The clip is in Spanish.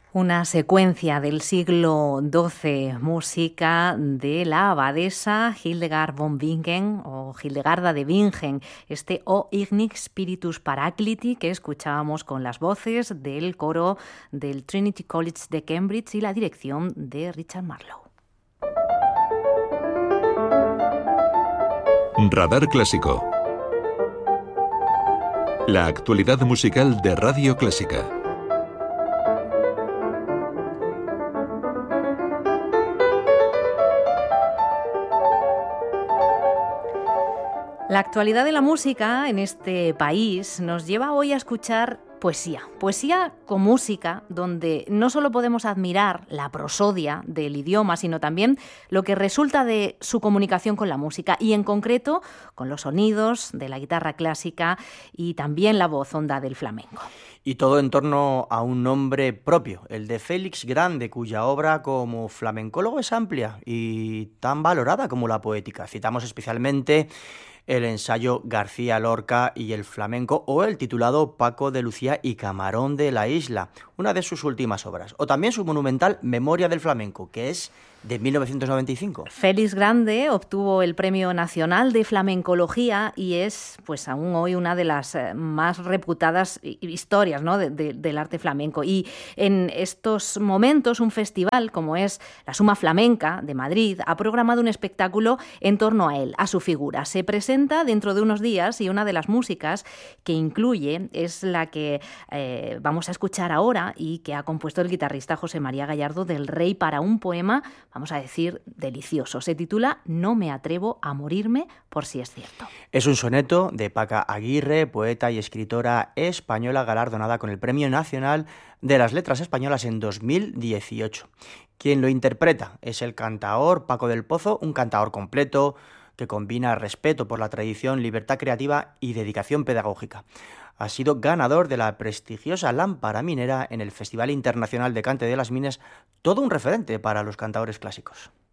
Una secuencia del siglo XII, música de la abadesa Hildegard von Bingen o Hildegarda de Bingen, este O Ignis Spiritus Paracliti que escuchábamos con las voces del coro del Trinity College de Cambridge y la dirección de Richard Marlowe. Radar Clásico. La actualidad musical de Radio Clásica. La actualidad de la música en este país nos lleva hoy a escuchar poesía con música, donde no solo podemos admirar la prosodia del idioma, sino también lo que resulta de su comunicación con la música y en concreto con los sonidos de la guitarra clásica y también la voz honda del flamenco. Y todo en torno a un nombre propio, el de Félix Grande, cuya obra como flamencólogo es amplia y tan valorada como la poética. Citamos especialmente el ensayo García Lorca y el flamenco, o el titulado Paco de Lucía y Camarón de la Isla, una de sus últimas obras, o también su monumental Memoria del Flamenco, que es de 1995. Félix Grande obtuvo el Premio Nacional de Flamencología y es, pues aún hoy, una de las más reputadas historias, ¿no?, del arte flamenco. Y en estos momentos, un festival como es la Suma Flamenca de Madrid ha programado un espectáculo en torno a él, a su figura. Se presenta dentro de unos días y una de las músicas que incluye es la que vamos a escuchar ahora y que ha compuesto el guitarrista José María Gallardo del Rey para un poema, vamos a decir, delicioso. Se titula No me atrevo a morirme por si es cierto. Es un soneto de Paca Aguirre, poeta y escritora española galardonada con el Premio Nacional de las Letras Españolas en 2018. Quien lo interpreta es el cantaor Paco del Pozo, un cantaor completo que combina respeto por la tradición, libertad creativa y dedicación pedagógica. Ha sido ganador de la prestigiosa Lámpara Minera en el Festival Internacional de Cante de las Minas, todo un referente para los cantaores clásicos.